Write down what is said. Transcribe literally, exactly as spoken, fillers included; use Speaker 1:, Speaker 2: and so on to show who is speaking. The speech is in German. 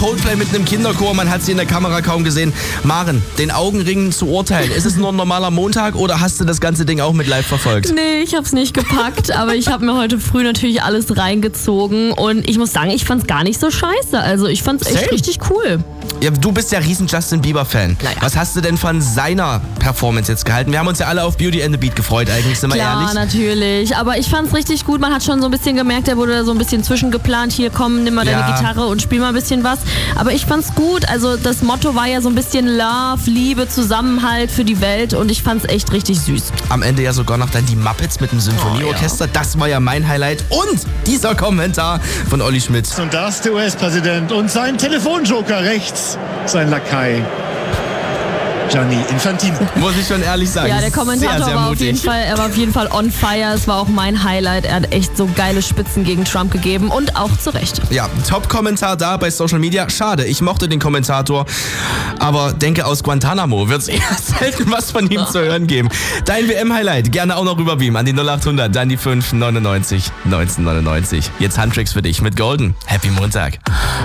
Speaker 1: Coldplay mit einem Kinderchor, man hat sie in der Kamera kaum gesehen. Maren, den Augenringen zu urteilen, ist es nur ein normaler Montag oder hast du das ganze Ding auch mit live verfolgt?
Speaker 2: Nee, ich hab's nicht gepackt, aber ich habe mir heute früh natürlich alles reingezogen und ich muss sagen, ich fand's gar nicht so scheiße. Also ich fand's echt
Speaker 1: Same.
Speaker 2: richtig cool.
Speaker 1: Ja, du bist ja riesen Justin Bieber-Fan.
Speaker 2: Naja.
Speaker 1: Was hast du denn von seiner Performance jetzt gehalten? Wir haben uns ja alle auf Beauty and the Beat gefreut, eigentlich, sind wir
Speaker 2: Klar,
Speaker 1: ehrlich.
Speaker 2: natürlich. Aber ich fand's richtig gut. Man hat schon so ein bisschen gemerkt, er wurde da so ein bisschen zwischengeplant. Hier, komm, nimm mal deine
Speaker 1: Ja.
Speaker 2: Gitarre und spiel mal ein bisschen was. Aber ich fand's gut. Also das Motto war ja so ein bisschen Love, Liebe, Zusammenhalt für die Welt. Und ich fand's echt richtig süß.
Speaker 1: Am Ende ja sogar noch dann die Muppets mit dem Symphonieorchester.
Speaker 2: Oh,
Speaker 1: Das war ja mein Highlight. Und dieser Kommentar von Olli Schmidt.
Speaker 3: Und da ist der U S-Präsident und sein Telefonjoker rechts, sein Lakai, Gianni Infantino.
Speaker 1: Muss ich schon ehrlich sagen.
Speaker 2: Ja, der Kommentator
Speaker 1: sehr, sehr
Speaker 2: war auf
Speaker 1: mutig.
Speaker 2: jeden Fall, er war auf jeden Fall on fire. Es war auch mein Highlight. Er hat echt so geile Spitzen gegen Trump gegeben und auch zu Recht.
Speaker 1: Ja, Top-Kommentar da bei Social Media. Schade, ich mochte den Kommentator, aber denke, aus Guantanamo wird es eher selten was von ihm zu hören geben. Dein W M-Highlight, gerne auch noch rüberbeamen an die null acht hundert, dann die fünf neunundneunzig neunzehnhundertneunundneunzig. Jetzt Handtricks für dich mit Golden. Happy Montag.